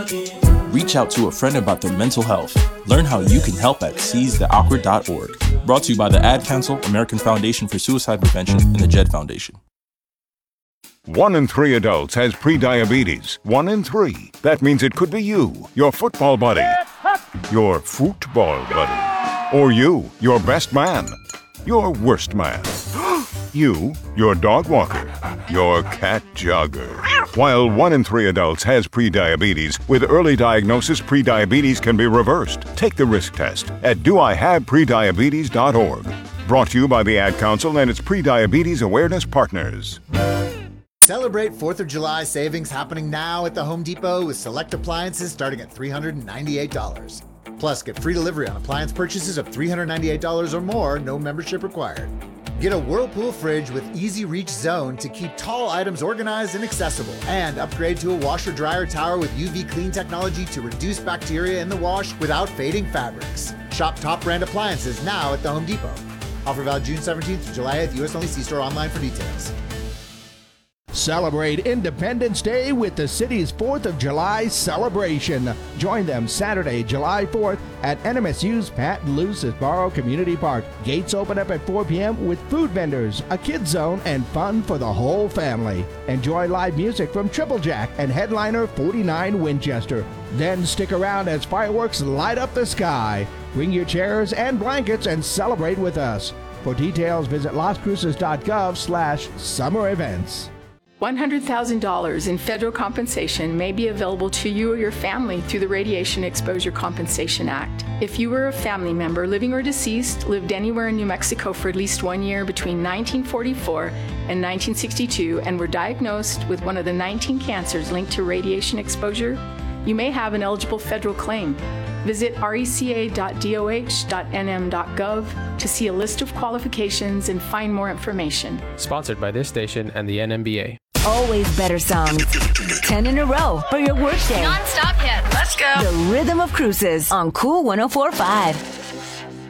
Reach out to a friend about their mental health. Learn how you can help at seizetheawkward.org. Brought to you by the Ad Council, American Foundation for Suicide Prevention, and the JED Foundation. 1 in 3 adults has prediabetes. 1 in 3. That means it could be you, your football buddy, your football buddy, or you, your best man, your worst man, you, your dog walker, your cat jogger. While 1 in 3 adults has prediabetes, with early diagnosis, prediabetes can be reversed. Take the risk test at doihaveprediabetes.org. Brought to you by the Ad Council and its prediabetes awareness partners. Celebrate 4th of July savings happening now at the Home Depot with select appliances starting at $398. Plus, get free delivery on appliance purchases of $398 or more, no membership required. Get a Whirlpool fridge with easy reach zone to keep tall items organized and accessible. And upgrade to a washer dryer tower with UV clean technology to reduce bacteria in the wash without fading fabrics. Shop top brand appliances now at the Home Depot. Offer valid June 17th to July 8th, US only. See store online for details. Celebrate Independence Day with the city's 4th of July celebration. Join them Saturday, July 4th at NMSU's Pat Lucisboro Community Park. Gates open up at 4 p.m. with food vendors, a kids zone, and fun for the whole family. Enjoy live music from Triple Jack and headliner 49 Winchester. Then stick around as fireworks light up the sky. Bring your chairs and blankets and celebrate with us. For details, visit lascruces.gov/summer events. $100,000 in federal compensation may be available to you or your family through the Radiation Exposure Compensation Act. If you were a family member, living or deceased, lived anywhere in New Mexico for at least 1 year between 1944 and 1962 and were diagnosed with one of the 19 cancers linked to radiation exposure, you may have an eligible federal claim. Visit reca.doh.nm.gov to see a list of qualifications and find more information. Sponsored by this station and the NMBA. Always better songs. 10 in a row for your workday. Non-stop hit. Let's go. The Rhythm of Cruises on Cool 104.5.